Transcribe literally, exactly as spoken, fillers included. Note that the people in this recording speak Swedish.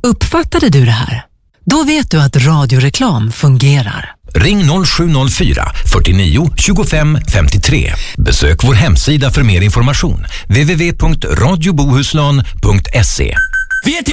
Uppfattade du det här? Då vet du att radioreklam fungerar. Ring noll sju noll fyra, fyrtionio, tjugofem, femtiotre. Besök vår hemsida för mer information. w w w punkt radio bohuslän punkt se.